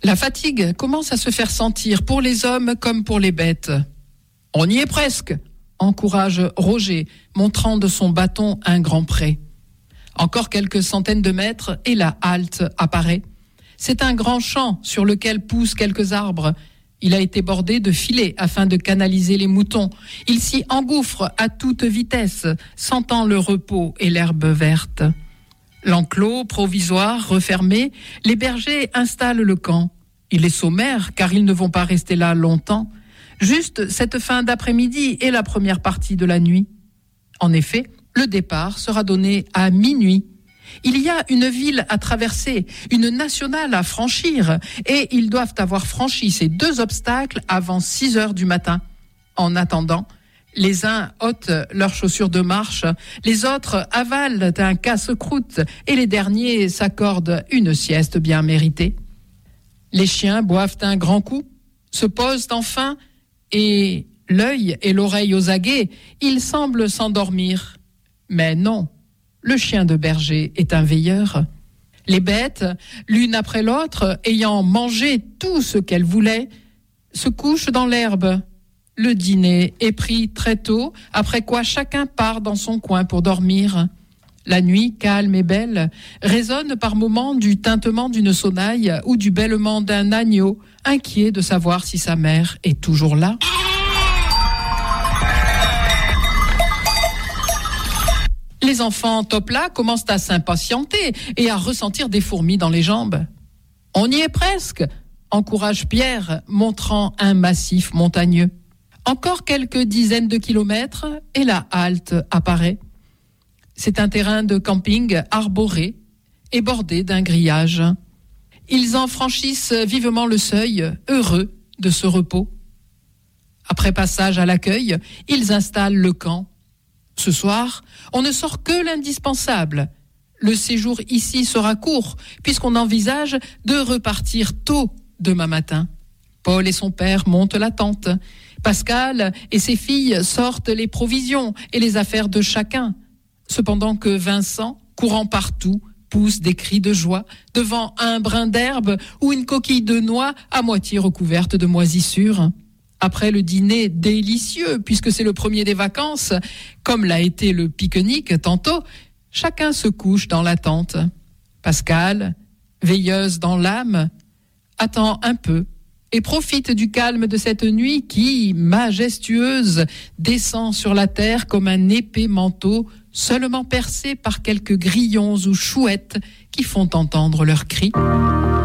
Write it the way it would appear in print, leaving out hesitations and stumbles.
La fatigue commence à se faire sentir pour les hommes comme pour les bêtes. « On y est presque !» encourage Roger, montrant de son bâton un grand pré. Encore quelques centaines de mètres et la halte apparaît. C'est un grand champ sur lequel poussent quelques arbres. Il a été bordé de filets afin de canaliser les moutons. Il s'y engouffre à toute vitesse, sentant le repos et l'herbe verte. L'enclos provisoire refermé, les bergers installent le camp. Il est sommaire car ils ne vont pas rester là longtemps. Juste cette fin d'après-midi et la première partie de la nuit. En effet, le départ sera donné à minuit. Il y a une ville à traverser, une nationale à franchir, et ils doivent avoir franchi ces 2 obstacles avant 6 heures du matin. En attendant, les uns ôtent leurs chaussures de marche, les autres avalent un casse-croûte, et les derniers s'accordent une sieste bien méritée. Les chiens boivent un grand coup, se posent enfin, et l'œil et l'oreille aux aguets, ils semblent s'endormir. Mais non. Le chien de berger est un veilleur. Les bêtes, l'une après l'autre, ayant mangé tout ce qu'elles voulaient, se couchent dans l'herbe. Le dîner est pris très tôt, après quoi chacun part dans son coin pour dormir. La nuit, calme et belle, résonne par moments du tintement d'une sonnaille ou du bêlement d'un agneau, inquiet de savoir si sa mère est toujours là. Les enfants top-là commencent à s'impatienter et à ressentir des fourmis dans les jambes. « On y est presque !» encourage Pierre, montrant un massif montagneux. Encore quelques dizaines de kilomètres et la halte apparaît. C'est un terrain de camping arboré et bordé d'un grillage. Ils en franchissent vivement le seuil, heureux de ce repos. Après passage à l'accueil, ils installent le camp. Ce soir, on ne sort que l'indispensable. Le séjour ici sera court, puisqu'on envisage de repartir tôt demain matin. Paul et son père montent la tente. Pascal et ses filles sortent les provisions et les affaires de chacun. Cependant que Vincent, courant partout, pousse des cris de joie devant un brin d'herbe ou une coquille de noix à moitié recouverte de moisissures. Après le dîner délicieux, puisque c'est le premier des vacances, comme l'a été le pique-nique tantôt, chacun se couche dans la tente. Pascal, veilleuse dans l'âme, attend un peu et profite du calme de cette nuit qui, majestueuse, descend sur la terre comme un épais manteau, seulement percé par quelques grillons ou chouettes qui font entendre leurs cris.